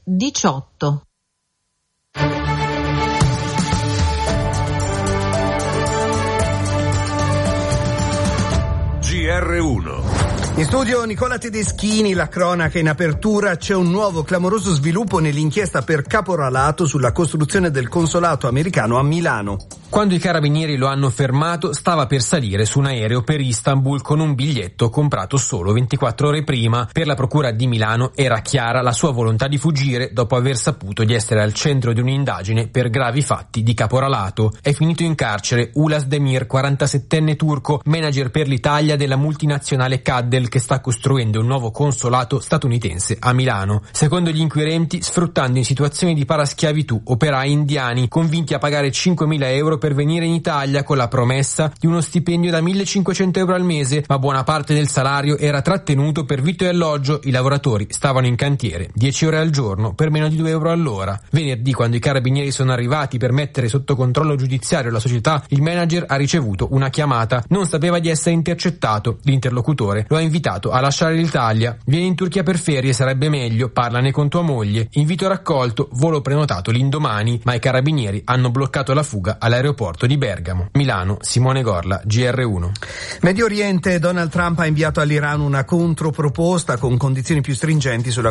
18. GR1. In studio Nicola Tedeschini, la cronaca in apertura. C'è un nuovo clamoroso sviluppo nell'inchiesta per caporalato sulla costruzione del consolato americano a Milano. Quando i carabinieri lo hanno fermato, stava per salire su un aereo per Istanbul con un biglietto comprato solo 24 ore prima. Per la procura di Milano era chiara la sua volontà di fuggire dopo aver saputo di essere al centro di un'indagine per gravi fatti di caporalato. È finito in carcere Ulas Demir, 47enne turco, manager per l'Italia della multinazionale Caddel, che sta costruendo un nuovo consolato statunitense a Milano. Secondo gli inquirenti, sfruttando in situazioni di paraschiavitù operai indiani convinti a pagare 5.000 euro per venire in Italia con la promessa di uno stipendio da 1.500 euro al mese, ma buona parte del salario era trattenuto per vitto e alloggio. I lavoratori stavano in cantiere 10 ore al giorno per meno di 2 euro all'ora. Venerdì, quando i carabinieri sono arrivati per mettere sotto controllo giudiziario la società, il manager ha ricevuto una chiamata. Non sapeva di essere intercettato. L'interlocutore lo ha invitato a lasciare l'Italia. Vieni in Turchia per ferie, sarebbe meglio, parlane con tua moglie. Invito raccolto, volo prenotato l'indomani, ma i carabinieri hanno bloccato la fuga all'aeroporto di Bergamo. Milano, Simone Gorla, GR1. Medio Oriente, Donald Trump ha inviato all'Iran una controproposta con condizioni più stringenti sulla